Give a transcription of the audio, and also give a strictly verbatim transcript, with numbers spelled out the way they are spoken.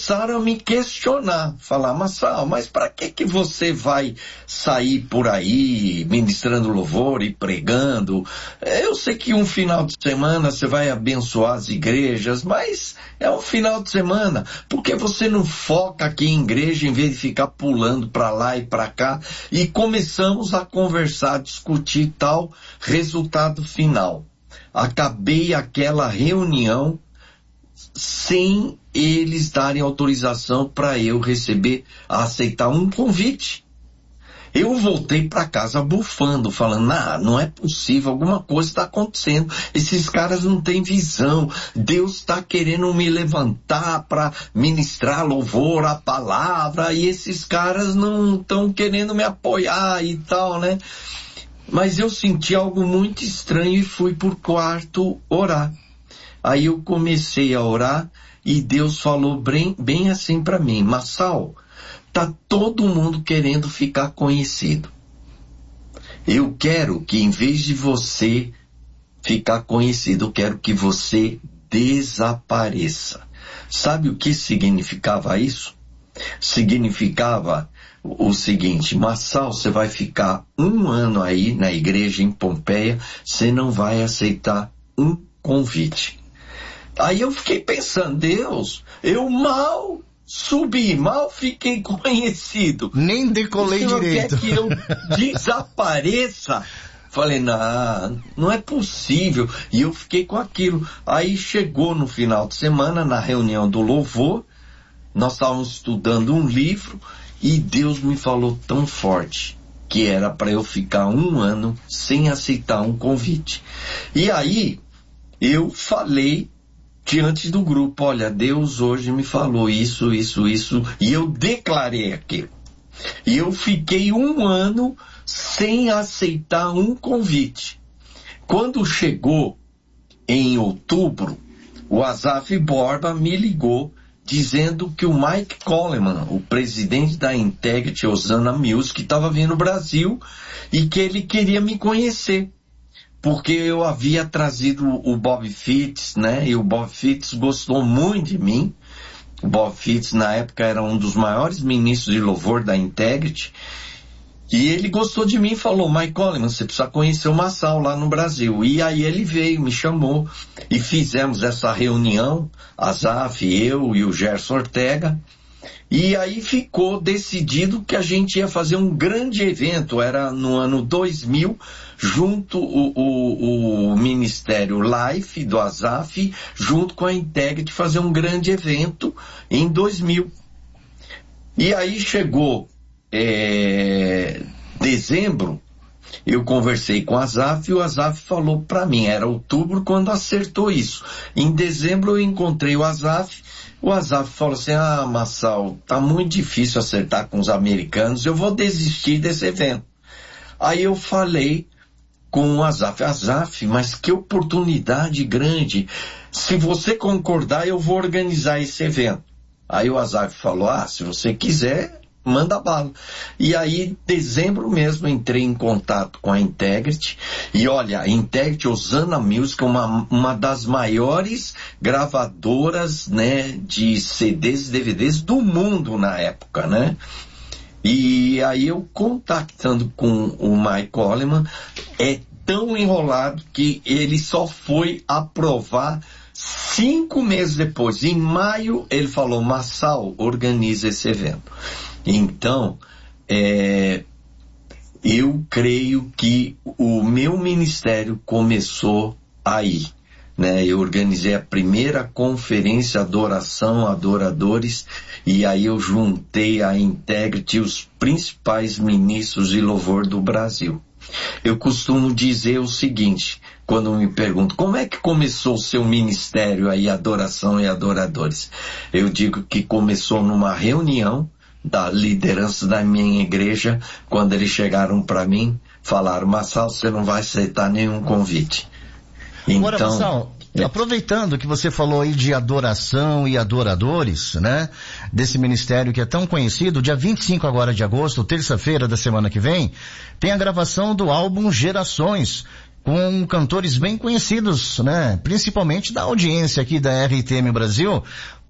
começaram a me questionar, falar, Marçal, mas para que que você vai sair por aí ministrando louvor e pregando? Eu sei que um final de semana você vai abençoar as igrejas, mas é um final de semana, por que você não foca aqui em igreja em vez de ficar pulando para lá e para cá? E começamos a conversar, a discutir tal resultado final. Acabei aquela reunião sem eles darem autorização para eu receber, aceitar um convite. Eu voltei para casa bufando, falando, nah, não é possível, alguma coisa está acontecendo, esses caras não têm visão, Deus está querendo me levantar para ministrar louvor, a palavra, e esses caras não estão querendo me apoiar e tal, né? Mas eu senti algo muito estranho e fui pro quarto orar. Aí eu comecei a orar e Deus falou bem, bem assim para mim, Marçal, tá todo mundo querendo ficar conhecido. Eu quero que em vez de você ficar conhecido, eu quero que você desapareça. Sabe o que significava isso? Significava o seguinte, Marçal, você vai ficar um ano aí na igreja em Pompeia, você não vai aceitar um convite. Aí eu fiquei pensando, Deus, eu mal subi, mal fiquei conhecido. Nem decolei direito. Quer que eu desapareça? Falei, não, não é possível. E eu fiquei com aquilo. Aí chegou no final de semana, na reunião do louvor, nós estávamos estudando um livro e Deus me falou tão forte que era para eu ficar um ano sem aceitar um convite. E aí eu falei diante do grupo, olha, Deus hoje me falou isso, isso, isso, e eu declarei aquilo. E eu fiquei um ano sem aceitar um convite. Quando chegou em outubro, o Asaf Borba me ligou dizendo que o Mike Coleman, o presidente da Integrity Hosanna Music, estava vindo no Brasil e que ele queria me conhecer. Porque eu havia trazido o Bob Fitts, né? E o Bob Fitts gostou muito de mim. O Bob Fitts, na época, era um dos maiores ministros de louvor da Integrity. E ele gostou de mim e falou, Mike Coleman, você precisa conhecer o Marçal lá no Brasil. E aí ele veio, me chamou. E fizemos essa reunião, Asaf, eu e o Gerson Ortega. E aí ficou decidido que a gente ia fazer um grande evento, era no ano dois mil, junto o, o, o Ministério Life do Asaf, junto com a Integrity, fazer um grande evento em dois mil. E aí chegou é, dezembro, eu conversei com o Asaf e o Asaf falou para mim, era outubro quando acertou isso. Em dezembro eu encontrei o Asaf. O Asaf falou assim, ah, Marçal, tá muito difícil acertar com os americanos, eu vou desistir desse evento. Aí eu falei com o Asaf, Asaf, mas que oportunidade grande, se você concordar eu vou organizar esse evento. Aí o Asaf falou, ah, se você quiser, manda bala. E aí, em dezembro mesmo, entrei em contato com a Integrity. E olha, a Integrity Hosanna Music é uma, uma das maiores gravadoras, né, de C Ds e D V Ds do mundo na época, né? E aí eu contactando com o Mike Coleman, é tão enrolado que ele só foi aprovar cinco meses depois. Em maio, ele falou, Marçal, organiza esse evento. Então, é, eu creio que o meu ministério começou aí, né? Eu organizei a primeira conferência Adoração, Adoradores, e aí eu juntei a Integrity, os principais ministros de louvor do Brasil. Eu costumo dizer o seguinte, quando me perguntam, como é que começou o seu ministério aí, Adoração e Adoradores? Eu digo que começou numa reunião da liderança da minha igreja, quando eles chegaram para mim, falaram, Marçal, você não vai aceitar nenhum convite. Agora, então, Marçal, é... aproveitando que você falou aí de adoração e adoradores, né, desse ministério que é tão conhecido, dia vinte e cinco agora de agosto, terça-feira da semana que vem, tem a gravação do álbum Gerações, com cantores bem conhecidos, né, principalmente da audiência aqui da R T M Brasil.